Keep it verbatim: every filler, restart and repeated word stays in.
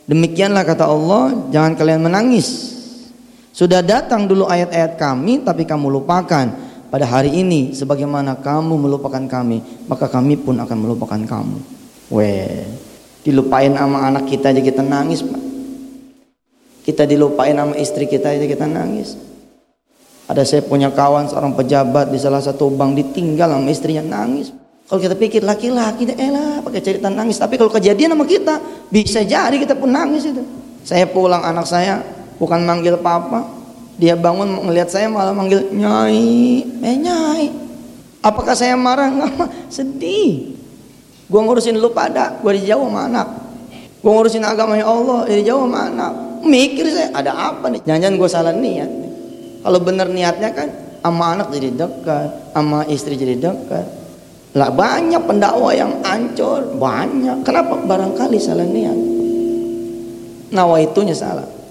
Demikianlah kata Allah, jangan kalian menangis. Sudah datang dulu ayat-ayat kami, tapi kamu lupakan. Pada hari ini, sebagaimana kamu melupakan kami, maka kami pun akan melupakan kamu. Weh, dilupain sama anak kita aja kita nangis, Pak. Kita dilupain sama istri kita aja kita nangis. Ada saya punya kawan seorang pejabat di salah satu bank, ditinggal sama istrinya, nangis. Kalau kita pikir laki-laki, elah pakai cerita nangis. Tapi kalau kejadian sama kita, bisa jadi kita pun nangis itu. Saya pulang, anak saya bukan manggil papa, dia bangun melihat saya malah manggil nyai, eh nyai. Apakah saya marah? Enggak, sedih. Gua ngurusin lu pada, gua dijauh sama anak. Gua ngurusin agamanya Allah, dia dijauh sama anak. Mikir saya, ada apa nih? Jangan-jangan gua salah niat nih. Kalau benar niatnya kan, sama anak jadi dekat, sama istri jadi dekat. Lah banyak pendakwa yang hancur, banyak. Kenapa? Barangkali salah niat. Nawaitunya salah.